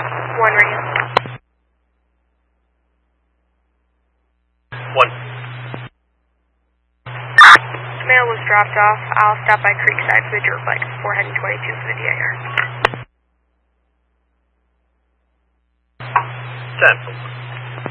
1 radio. 1. Mail was dropped off. I'll stop by Creekside for the dirt bike before heading 22 for the DIR. 10 for 1.